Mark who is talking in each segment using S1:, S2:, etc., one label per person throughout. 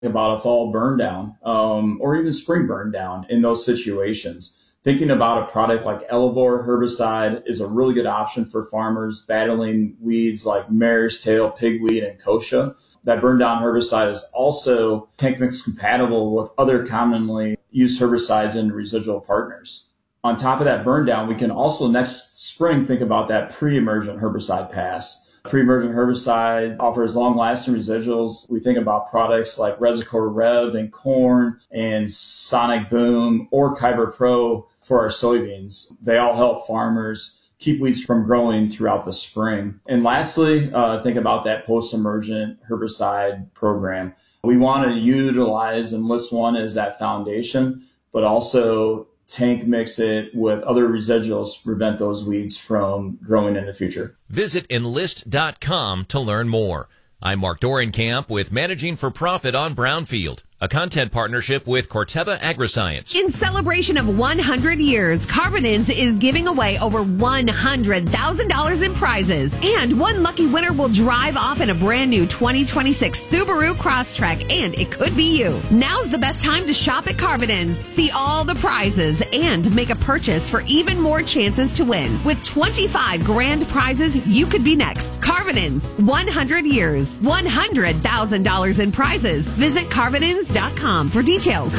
S1: about a fall burn down, or even spring burn down in those situations. Thinking about a product like Elevore herbicide is a really good option for farmers battling weeds like mare's tail, pigweed, and kochia. That burn down herbicide is also tank mix compatible with other commonly used herbicides and residual partners. On top of that burn down, we can also next spring think about that pre-emergent herbicide pass. Pre-emergent herbicide offers long-lasting residuals. We think about products like Resicor Rev in corn and Sonic Boom or Kyber Pro for our soybeans. They all help farmers keep weeds from growing throughout the spring. And lastly, think about that post-emergent herbicide program. We want to utilize Enlist One as that foundation, but also tank mix it with other residuals to prevent those weeds from growing in the future.
S2: Visit Enlist.com to learn more. I'm Mark Dorenkamp with Managing for Profit on Brownfield, a content partnership with Corteva Agriscience.
S3: In celebration of 100 years, Carbonins is giving away over $100,000 in prizes. And one lucky winner will drive off in a brand new 2026 Subaru Crosstrek, and it could be you. Now's the best time to shop at Carbonins. See all the prizes and make a purchase for even more chances to win. With 25 grand prizes, you could be next. Carbonins, 100 years, $100,000 in prizes. Visit Carbonins.com for details.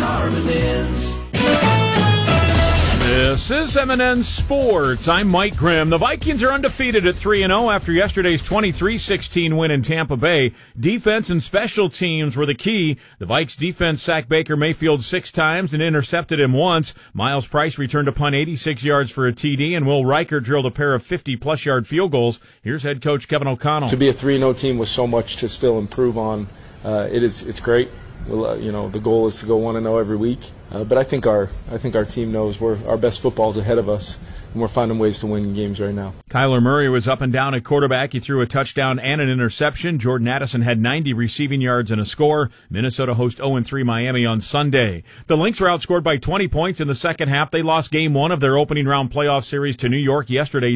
S4: This is M&N Sports. I'm Mike Grimm. The Vikings are undefeated at 3-0 after yesterday's 23-16 win in Tampa Bay. Defense and special teams were the key. The Vikes defense sacked Baker Mayfield 6 times and intercepted him once. Miles Price returned a punt 86 yards for a TD, and Will Riker drilled a pair of 50-plus yard field goals. Here's head coach Kevin O'Connell.
S5: To be a 3-0 team with so much to still improve on, it's great. We'll, the goal is to go 1-0 every week. But I think our team knows our best football's ahead of us, and we're finding ways to win games right now.
S4: Kyler Murray was up and down at quarterback. He threw a touchdown and an interception. Jordan Addison had 90 receiving yards and a score. Minnesota hosts 0-3 Miami on Sunday. The Lynx were outscored by 20 points in the second half. They lost game 1 of their opening round playoff series to New York yesterday,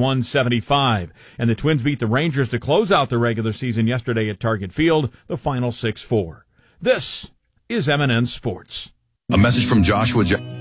S4: 91-75. And the Twins beat the Rangers to close out the regular season yesterday at Target Field, the final 6-4. This is M&N Sports.
S6: A message from Joshua.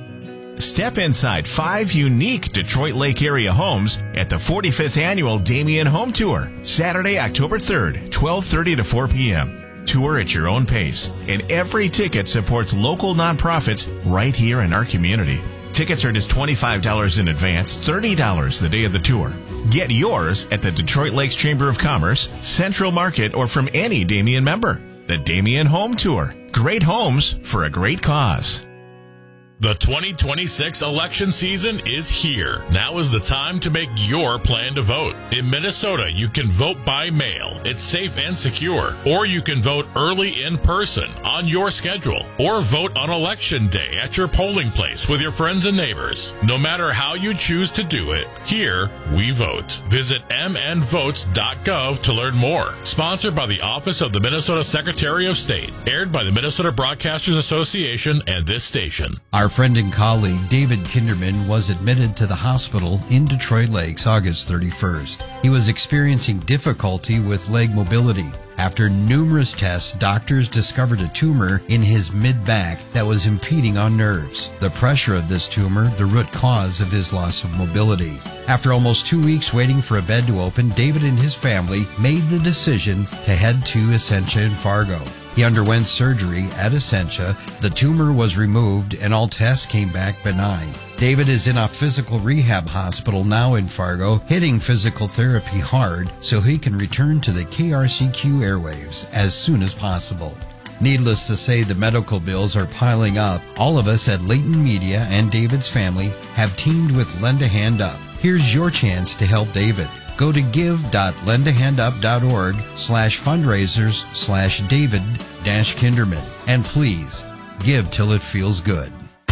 S7: Step inside 5 unique Detroit Lake area homes at the 45th Annual Damien Home Tour, Saturday, October 3rd, 12:30 to 4 p.m. Tour at your own pace, and every ticket supports local nonprofits right here in our community. Tickets are just $25 in advance, $30 the day of the tour. Get yours at the Detroit Lakes Chamber of Commerce, Central Market, or from any Damien member. The Damien Home Tour. Great homes for a great cause.
S8: The 2026 election season is here. Now is the time to make your plan to vote. In Minnesota, you can vote by mail. It's safe and secure. Or you can vote early in person on your schedule. Or vote on Election Day at your polling place with your friends and neighbors. No matter how you choose to do it, here we vote. Visit mnvotes.gov to learn more. Sponsored by the Office of the Minnesota Secretary of State. Aired by the Minnesota Broadcasters Association and this station.
S9: Our friend and colleague David Kinderman was admitted to the hospital in Detroit Lakes August 31st. He was experiencing difficulty with leg mobility. After numerous tests, doctors discovered a tumor in his mid-back that was impeding on nerves. The pressure of this tumor, the root cause of his loss of mobility. After almost 2 weeks waiting for a bed to open, David and his family made the decision to head to Essentia in Fargo. He underwent surgery at Essentia. The tumor was removed and all tests came back benign. David is in a physical rehab hospital now in Fargo, hitting physical therapy hard so he can return to the KRCQ airwaves as soon as possible. Needless to say, the medical bills are piling up. All of us at Leighton Media and David's family have teamed with Lend a Hand Up. Here's your chance to help David. Go to give.lendahandup.org/fundraisers/David-Kinderman. And please, give till it feels good.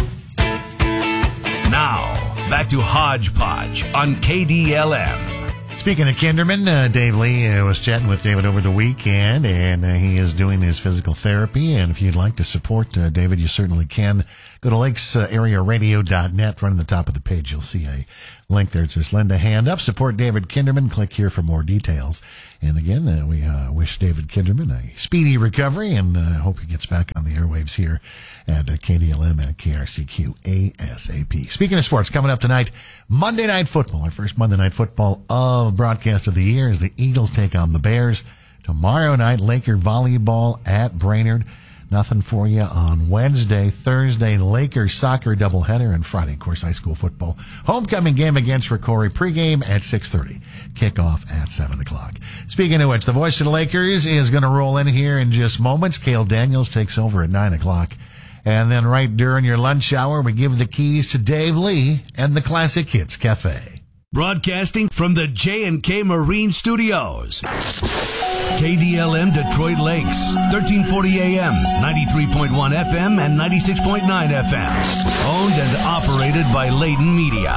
S10: Now, back to Hodgepodge on KDLM.
S11: Speaking of Kinderman, Dave Lee was chatting with David over the weekend, and he is doing his physical therapy. And if you'd like to support David, you certainly can. Go to lakesarearadio.net. Right on the top of the page, you'll see a link there. It says lend a hand up. Support David Kinderman. Click here for more details. And again, we wish David Kinderman a speedy recovery and hope he gets back on the airwaves here at KDLM and KRCQ ASAP. Speaking of sports, coming up tonight, Monday Night Football. Our first Monday Night Football of broadcast of the year as the Eagles take on the Bears. Tomorrow night, Laker volleyball at Brainerd. Nothing for you on Wednesday. Thursday, Lakers soccer doubleheader, and Friday, of course, high school football. Homecoming game against Ricori. Pregame at 6:30. Kickoff at 7 o'clock. Speaking of which, the voice of the Lakers is going to roll in here in just moments. Cale Daniels takes over at 9 o'clock. And then right during your lunch hour, we give the keys to Dave Lee and the Classic Hits Cafe.
S10: Broadcasting from the J&K Marine Studios. KDLM Detroit Lakes, 1340 AM, 93.1 FM, and 96.9 FM. Owned and operated by Layton Media.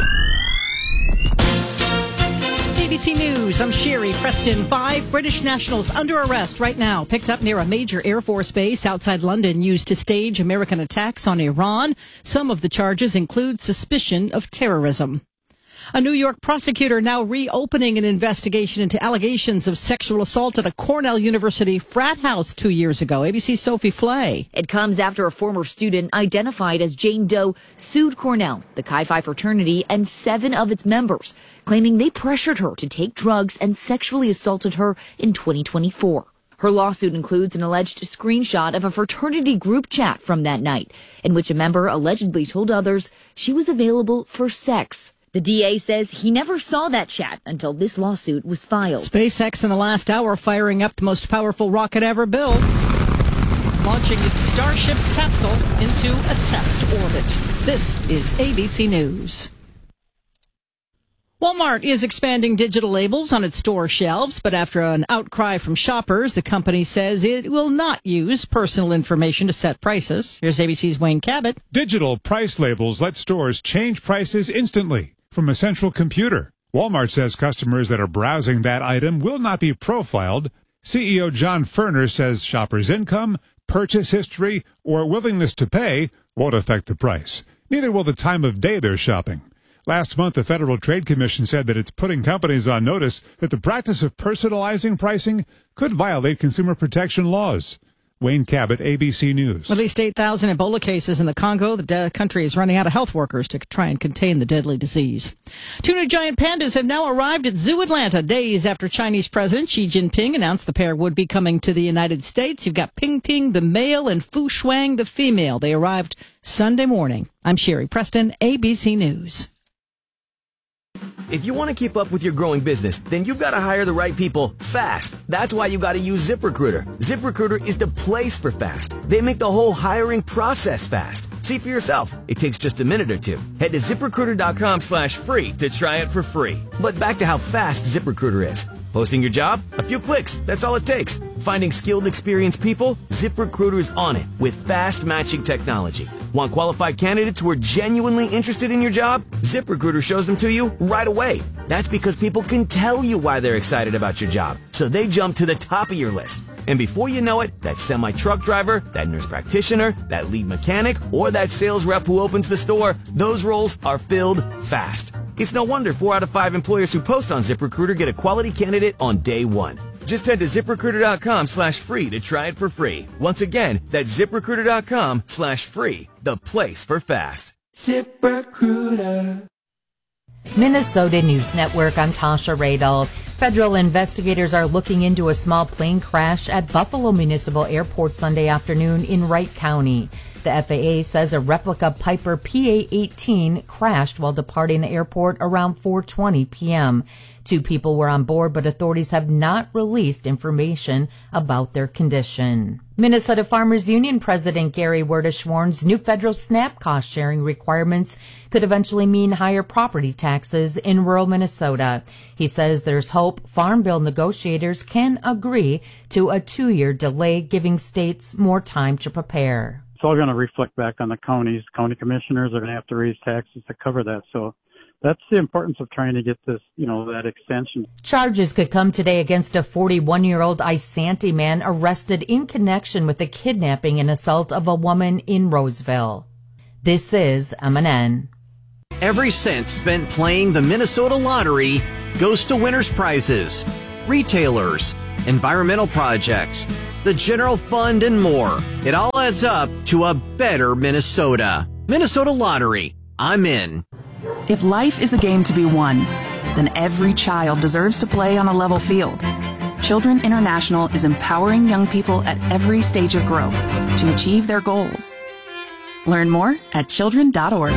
S6: ABC News, I'm Sherry Preston. 5 British nationals under arrest right now, picked up near a major Air Force base outside London used to stage American attacks on Iran. Some of the charges include suspicion of terrorism. A New York prosecutor now reopening an investigation into allegations of sexual assault at a Cornell University frat house 2 years ago. ABC's Sophie Flay.
S12: It comes after a former student identified as Jane Doe sued Cornell, the Chi Phi fraternity, and 7 of its members, claiming they pressured her to take drugs and sexually assaulted her in 2024. Her lawsuit includes an alleged screenshot of a fraternity group chat from that night, in which a member allegedly told others she was available for sex. The DA says he never saw that chat until this lawsuit was filed.
S6: SpaceX in the last hour firing up the most powerful rocket ever built, launching its Starship capsule into a test orbit. This is ABC News. Walmart is expanding digital labels on its store shelves, but after an outcry from shoppers, the company says it will not use personal information to set prices. Here's ABC's Wayne Cabot.
S13: Digital price labels let stores change prices instantly from a central computer. Walmart says customers that are browsing that item will not be profiled. CEO John Furner says shoppers' income, purchase history, or willingness to pay won't affect the price. Neither will the time of day they're shopping. Last month, the Federal Trade Commission said that it's putting companies on notice that the practice of personalizing pricing could violate consumer protection laws. Wayne Cabot, ABC News.
S6: At least 8,000 Ebola cases in the Congo. The country is running out of health workers to try and contain the deadly disease. 2 new giant pandas have now arrived at Zoo Atlanta days after Chinese President Xi Jinping announced the pair would be coming to the United States. You've got Ping Ping, the male, and Fu Shuang, the female. They arrived Sunday morning. I'm Sherry Preston, ABC News.
S14: If you want to keep up with your growing business, then you've got to hire the right people fast. That's why you got to use ZipRecruiter. ZipRecruiter is the place for fast. They make the whole hiring process fast. See for yourself. It takes just a minute or two. Head to ZipRecruiter.com/free to try it for free. But back to how fast ZipRecruiter is. Posting your job? A few clicks. That's all it takes. Finding skilled, experienced people? ZipRecruiter is on it with fast matching technology. Want qualified candidates who are genuinely interested in your job? ZipRecruiter shows them to you right away. That's because people can tell you why they're excited about your job, so they jump to the top of your list. And before you know it, that semi-truck driver, that nurse practitioner, that lead mechanic, or that sales rep who opens the store, those roles are filled fast. It's no wonder 4 out of 5 employers who post on ZipRecruiter get a quality candidate on day one. Just head to ZipRecruiter.com/free to try it for free. Once again, that's ZipRecruiter.com/free, the place for fast.
S15: ZipRecruiter. Minnesota News Network, I'm Tasha Radel. Federal investigators are looking into a small plane crash at Buffalo Municipal Airport Sunday afternoon in Wright County. The FAA says a replica Piper PA-18 crashed while departing the airport around 4:20 p.m. 2 people were on board, but authorities have not released information about their condition. Minnesota Farmers Union President Gary Werdish warns new federal SNAP cost-sharing requirements could eventually mean higher property taxes in rural Minnesota. He says there's hope Farm Bill negotiators can agree to a 2-year delay, giving states more time to prepare.
S16: It's all going to reflect back on the counties. County commissioners are going to have to raise taxes to cover that. So that's the importance of trying to get this, that extension.
S15: Charges could come today against a 41-year-old Isanti man arrested in connection with the kidnapping and assault of a woman in Roseville. This is MNN.
S17: Every cent spent playing the Minnesota Lottery goes to winners' prizes, retailers, environmental projects, the general fund, and more. It all adds up to a better Minnesota. Minnesota Lottery. I'm in.
S18: If life is a game to be won, then every child deserves to play on a level field. Children International is empowering young people at every stage of growth to achieve their goals. Learn more at children.org.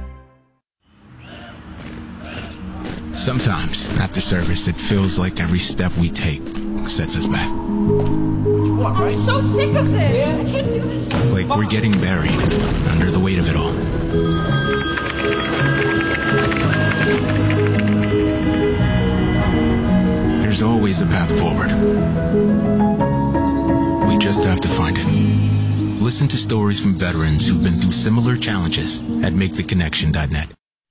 S19: Sometimes, after service, it feels like every step we take sets us back.
S20: I'm so sick of this. I can't do this.
S19: Like we're getting buried under the weight of it all. There's always a path forward. We just have to find it. Listen to stories from veterans who've been through similar challenges at MakeTheConnection.net.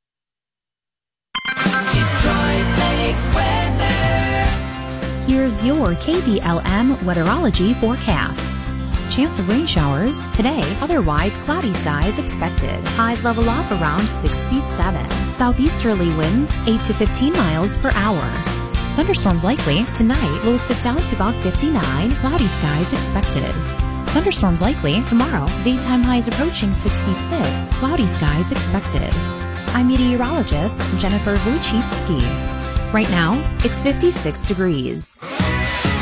S21: Here's your KDLM Weatherology forecast. Chance of rain showers today, otherwise cloudy skies expected. Highs level off around 67. Southeasterly winds 8 to 15 miles per hour. Thunderstorms likely tonight, lows dip down to about 59. Cloudy skies expected. Thunderstorms likely tomorrow, daytime highs approaching 66. Cloudy skies expected. I'm meteorologist Jennifer Wojcicki. Right now, it's 56 degrees.